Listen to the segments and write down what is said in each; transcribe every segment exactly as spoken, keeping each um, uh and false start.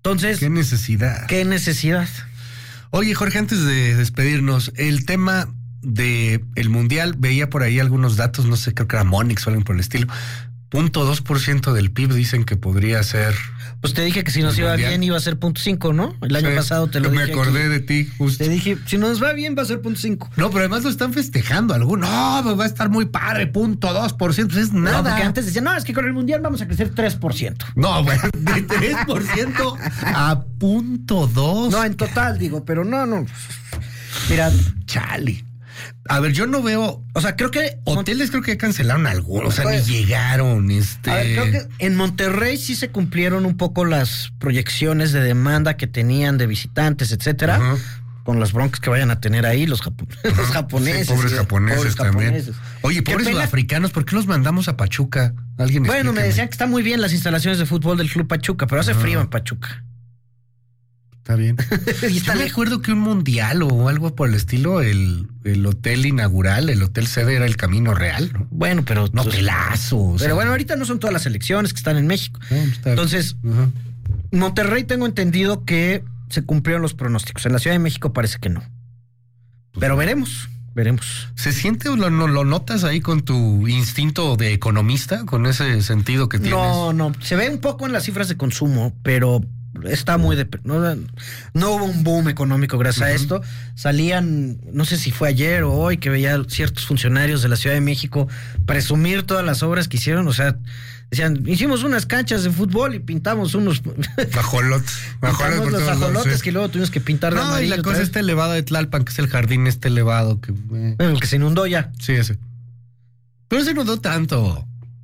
Entonces... ¿Qué necesidad? ¿Qué necesidad? Oye, Jorge, antes de despedirnos, el tema de el Mundial, veía por ahí algunos datos, no sé, creo que era Monix o algo por el estilo. cero punto dos por ciento del P I B dicen que podría ser... Pues te dije que si nos iba mundial. bien iba a ser cero punto cinco, ¿no? El año sí, pasado te lo me dije. Me acordé aquí. de ti, justo. Te dije, si nos va bien va a ser cero punto cinco. No, pero además lo están festejando algunos. No, pues va a estar muy padre, cero punto dos por ciento. Pues es nada. No, porque antes decían, no, es que con el Mundial vamos a crecer tres por ciento. No, bueno, de tres por ciento a punto dos. No, en total, digo, pero no, no. Mira, chale. A ver, yo no veo, o sea, creo que hoteles creo que cancelaron algunos, o sea, pues, ni llegaron, este. A ver, creo que en Monterrey sí se cumplieron un poco las proyecciones de demanda que tenían de visitantes, etcétera, uh-huh. con las broncas que vayan a tener ahí los, japo- los japoneses. Sí, pobres japoneses pobres también. Japoneses. Oye, pobres pena... sudafricanos, ¿por qué los mandamos a Pachuca? Alguien Bueno, explícame. me decían que están muy bien las instalaciones de fútbol del Club Pachuca, pero hace uh-huh. frío en Pachuca. Está bien. y está Yo me acuerdo que un mundial o algo por el estilo, el, el hotel inaugural, el hotel sede era el Camino Real, ¿no? Bueno, pero... No, hotelazo. Pero sea, bueno, ahorita no son todas las elecciones que están en México. No, está Entonces, uh-huh. Monterrey tengo entendido que se cumplieron los pronósticos. En la Ciudad de México parece que no. Pero veremos, veremos. ¿Se siente o lo, lo, lo notas ahí con tu instinto de economista, con ese sentido que tienes? No, no, se ve un poco en las cifras de consumo, pero... Está muy... De, no, no hubo un boom económico gracias uh-huh. a esto. Salían, no sé si fue ayer o hoy, que veía ciertos funcionarios de la Ciudad de México presumir todas las obras que hicieron. O sea, decían, hicimos unas canchas de fútbol y pintamos unos... Ajolotes. Pintamos los ajolotes sí. que luego tuvimos que pintar de no, amarillo. Y la cosa este elevado de Tlalpan, que es el jardín este elevado. Que, eh. bueno, el que se inundó ya. Sí, ese. Pero se inundó tanto.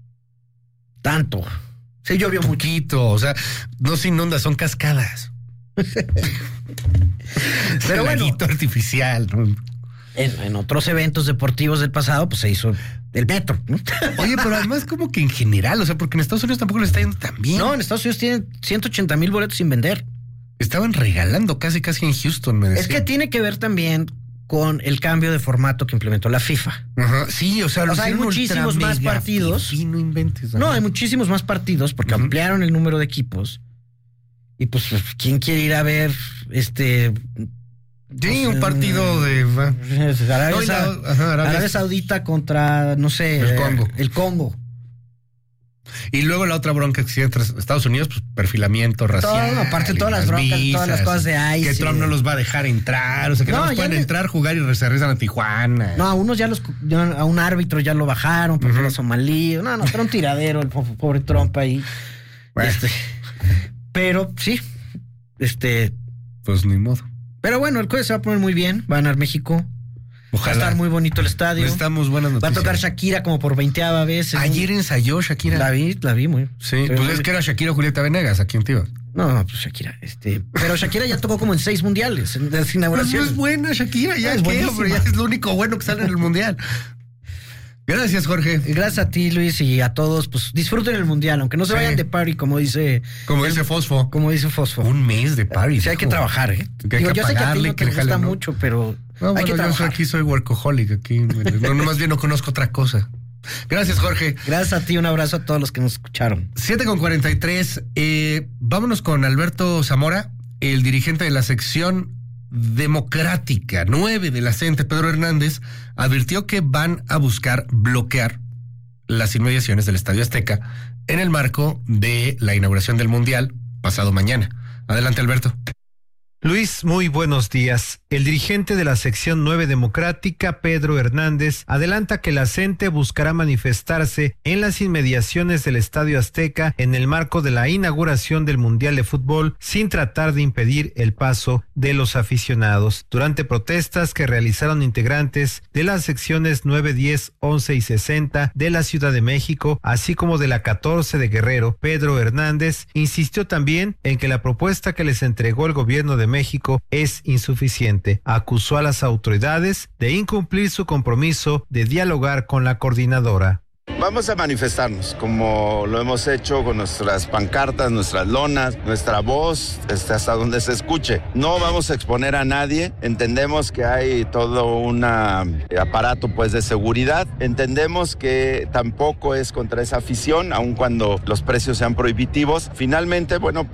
Tanto. Sí, llovió un poquito, o sea, no se inunda, son cascadas. Pero bueno, artificial, ¿no? En, en otros eventos deportivos del pasado, pues se hizo el metro, ¿no? Oye, pero además como que en general, o sea, porque en Estados Unidos tampoco le está yendo tan bien. No, en Estados Unidos tienen ciento ochenta mil boletos sin vender. Estaban regalando casi, casi en Houston, me decían. Es que tiene que ver también con el cambio de formato que implementó la FIFA. Ajá, sí, o sea, o sea hay muchísimos más partidos. Sí, no inventes. No, hay muchísimos más partidos porque uh-huh. ampliaron el número de equipos. Y pues, ¿quién quiere ir a ver este... Sí, pues, un partido de... Arabia, no, la, ajá, Arabia, Arabia Saudita contra, no sé... El Congo. Eh, el Congo. Y luego la otra bronca que existe entre Estados Unidos, pues perfilamiento racial. Todo, aparte de todas las broncas, visas, todas las cosas de I C E. Que Trump no los va a dejar entrar, o sea, que no, no los pueden me... entrar, jugar y se regresan a Tijuana. No, a unos ya los, ya, a un árbitro ya lo bajaron porque uh-huh. era somalí. No, no, era un tiradero el pobre Trump ahí. Bueno. Este, pero sí, este... Pues ni modo. Pero bueno, el jueves se va a poner muy bien, va a ganar México. Ojalá. Va a estar muy bonito el estadio. Estamos buenas noticias. Va a tocar Shakira como por veinteava vez. Ayer un... ensayó Shakira. La vi, la vi muy. Sí, pero pues es que era Shakira o Julieta Venegas, ¿a quién te ibas? No, no, pues Shakira, este... Pero Shakira ya tocó como en seis mundiales, en las inauguraciones. Pues no es buena Shakira, ya, no, es ¿qué, hombre? Ya es lo único bueno que sale en el mundial. Gracias, Jorge. Gracias a ti, Luis, y a todos. Pues disfruten el mundial, aunque no se sí. vayan de party, como dice... Como dice Fosfo. Como dice Fosfo. Un mes de party. Sí, hay que trabajar, ¿eh? Que hay Digo, que yo sé que a ti no te que gusta jale, mucho, pero no, hay bueno, que trabajar. Yo aquí soy workaholic, aquí. No, no, más bien no conozco otra cosa. Gracias, Jorge. Gracias a ti, un abrazo a todos los que nos escucharon. siete con cuarenta y tres. Eh, vámonos con Alberto Zamora, el dirigente de la sección democrática nueve de la C E N T E, Pedro Hernández, advirtió que van a buscar bloquear las inmediaciones del Estadio Azteca en el marco de la inauguración del Mundial pasado mañana. Adelante, Alberto. Luis, muy buenos días. El dirigente de la sección nueve democrática, Pedro Hernández, adelanta que la C E N T E buscará manifestarse en las inmediaciones del Estadio Azteca en el marco de la inauguración del Mundial de Fútbol sin tratar de impedir el paso de los aficionados. Durante protestas que realizaron integrantes de las secciones nueve, diez, once y sesenta de la Ciudad de México, así como de la catorce de Guerrero, Pedro Hernández insistió también en que la propuesta que les entregó el gobierno de México es insuficiente. Acusó a las autoridades de incumplir su compromiso de dialogar con la coordinadora. Vamos a manifestarnos, como lo hemos hecho con nuestras pancartas, nuestras lonas, nuestra voz, hasta donde se escuche. No vamos a exponer a nadie. Entendemos que hay todo un aparato pues de seguridad. Entendemos que tampoco es contra esa afición, aun cuando los precios sean prohibitivos. Finalmente, bueno,